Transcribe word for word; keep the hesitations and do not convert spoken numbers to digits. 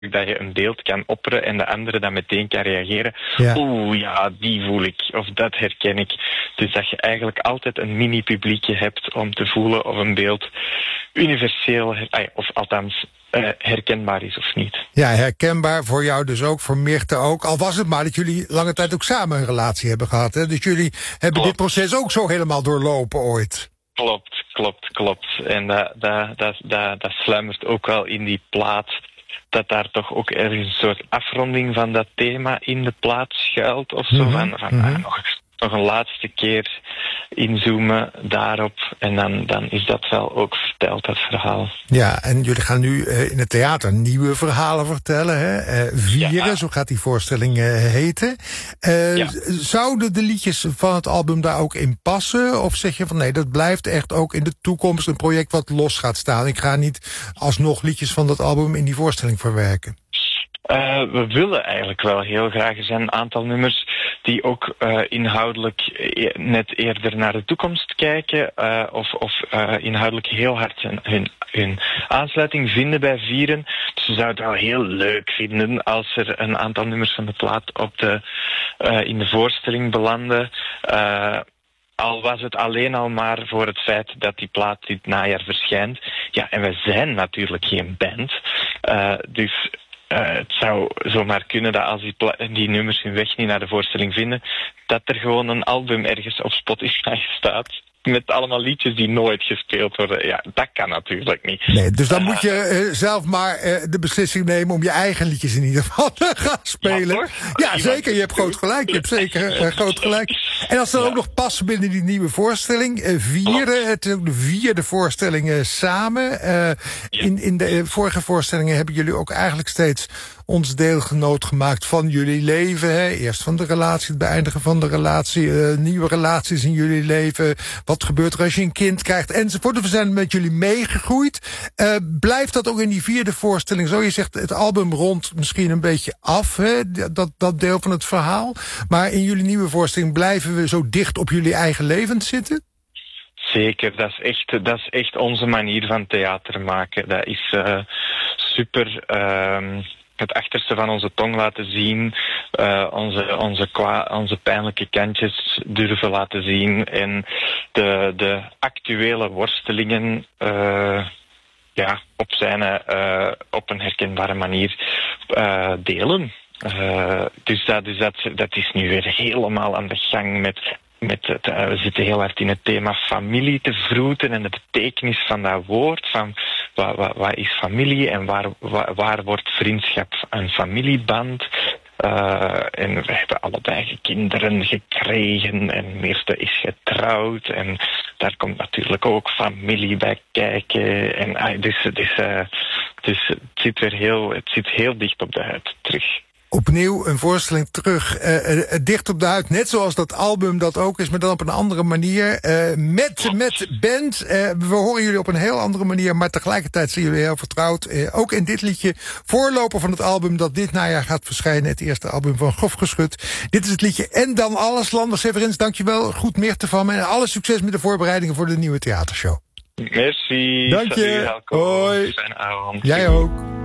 dat je een beeld kan opperen en de andere dan meteen kan reageren. Ja. Oeh, ja, die voel ik, of dat herken ik. Dus dat je eigenlijk altijd een mini-publiekje hebt om te voelen of een beeld universeel, of althans uh, herkenbaar is of niet. Ja, herkenbaar voor jou dus ook, voor Mirte ook. Al was het maar dat jullie lange tijd ook samen een relatie hebben gehad. Hè? Dus jullie hebben Klopt. dit proces ook zo helemaal doorlopen ooit. Klopt, klopt, klopt. En dat, dat, dat, dat, dat sluimert ook wel in die plaat, dat daar toch ook ergens een soort afronding van dat thema in de plaat schuilt of zo. Mm-hmm. Van, van Mm-hmm. ah, nog, nog een laatste keer inzoomen daarop. En dan, dan is dat wel ook verteld, dat verhaal. Ja, en jullie gaan nu uh, in het theater nieuwe verhalen vertellen. Hè? Uh, vieren, Ja. zo gaat die voorstelling uh, heten. Uh, Ja. Zouden de liedjes van het album daar ook in passen? Of zeg je van nee, dat blijft echt ook in de toekomst een project wat los gaat staan? Ik ga niet alsnog liedjes van dat album in die voorstelling verwerken. Uh, we willen eigenlijk wel heel graag. Er zijn een aantal nummers die ook uh, inhoudelijk e- net eerder naar de toekomst kijken. Uh, of of uh, inhoudelijk heel hard hun, hun, hun aansluiting vinden bij Vieren. Dus we zouden het wel heel leuk vinden als er een aantal nummers van de plaat op de, uh, in de voorstelling belanden. Uh, Al was het alleen al maar voor het feit dat die plaat dit najaar verschijnt. Ja, en we zijn natuurlijk geen band. Uh, dus uh, het zou zomaar kunnen dat als die, pla- die nummers hun weg niet naar de voorstelling vinden, dat er gewoon een album ergens op Spotify staat met allemaal liedjes die nooit gespeeld worden. Ja, dat kan natuurlijk niet. Nee, dus dan Uh, moet je uh, zelf maar uh, de beslissing nemen om je eigen liedjes in ieder geval te gaan spelen. Ja, Ja, zeker. Je hebt groot gelijk. Je hebt zeker uh, groot gelijk. En als ze dan Ja. ook nog passen binnen die nieuwe voorstelling, uh, vieren, het is ook de vierde voorstelling uh, samen. Uh, Ja. in, in de uh, vorige voorstellingen hebben jullie ook eigenlijk steeds ons deelgenoot gemaakt van jullie leven. Hè? Eerst van de relatie, het beëindigen van de relatie, uh, nieuwe relaties in jullie leven. Wat gebeurt er als je een kind krijgt, enzovoort. We zijn met jullie meegegroeid. Uh, blijft dat ook in die vierde voorstelling zo? Je zegt, het album rondt misschien een beetje af, hè? Dat, dat deel van het verhaal. Maar in jullie nieuwe voorstelling blijven we zo dicht op jullie eigen levens zitten? Zeker, dat is echt, dat is echt onze manier van theater maken. Dat is uh, super. Uh, het achterste van onze tong laten zien, uh, onze, onze, kwa, onze pijnlijke kantjes durven laten zien en de, de actuele worstelingen uh, ja, op, zijn, uh, op een herkenbare manier uh, delen. Uh, dus dat, dus dat, dat is nu weer helemaal aan de gang met... Met het, uh, we zitten heel hard in het thema familie te vroeten en de betekenis van dat woord. Van wat, wat, wat is familie en waar, waar, waar wordt vriendschap een familieband? Uh, en we hebben allebei kinderen gekregen en Mirte is getrouwd. En daar komt natuurlijk ook familie bij kijken. En, uh, dus dus, uh, dus het, zit weer heel, het zit heel dicht op de huid terug. Opnieuw een voorstelling terug, uh, uh, dicht op de huid. Net zoals dat album dat ook is, maar dan op een andere manier. Uh, met, met band. Uh, we horen jullie op een heel andere manier, maar tegelijkertijd zijn jullie heel vertrouwd. Uh, ook in dit liedje, voorloper van het album dat dit najaar gaat verschijnen. Het eerste album van Grof Geschut. Dit is het liedje En Dan Alles. Lander Severins, dankjewel. Goed Mirte van me. En alle succes met de voorbereidingen voor de nieuwe theatershow. Merci. Dank je. Salut, Hoi. Fijne avond. Jij ook.